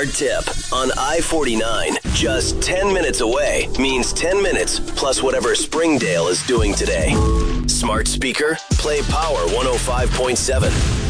Smart tip. On I-49, just 10 minutes away means 10 minutes plus whatever Springdale is doing today. Smart speaker, play Power 105.7.